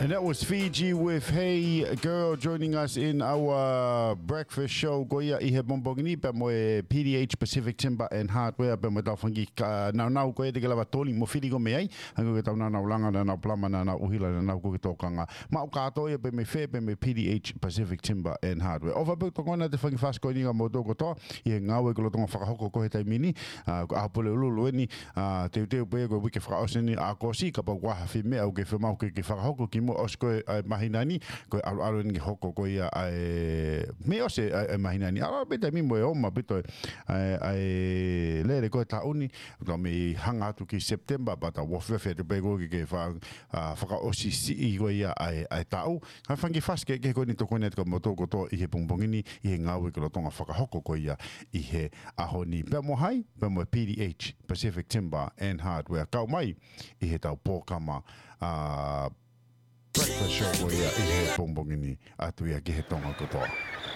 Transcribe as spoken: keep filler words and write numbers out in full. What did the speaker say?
And that was Fiji with Hey Girl joining us in our breakfast show. Goia I he bombogini pe mo P D H Pacific Timber and Hardware pe mo tau whangi nau nau koe te ke lawa tōli mo whiri ko me ai. Hango ke tau nau nau langa na nau plama na nau uhila na nau ko ke tōkanga. Mau kātoia pe me whē pe me P D H Pacific Timber and Hardware. Owa pe tōkona te whangi whas koe ninga mo tōko tō. I he ngāwe ko lo tonga whakahoko ko he tai mini. Ko ahapole ululu eni. Teu teu pe ko wike whakaoseni a kosi ka pa waha whi mea au ke whamau ke ke whakahoko ki mo os koe mahinani koe alu alu ni hoko koe ia ai me ose ai mahinani ala beta mi mo e oma bito ai ai lere koe tauni ko me hanga atu ki September bata wofefe te pego ki ke fa faka osi si i koe ia ai ai tau ha fangi faske ke ko ni to konet ko moto ko to i he pongpongini i he ngawe ko tonga whakahoko koe ia i he ahoni pe mo hai pe mo P D H Pacific Timber and Hardware kau mai i he tau pōkama a breakfast show ko ia i he pōmbongini atu ia ki he tonga kotoa.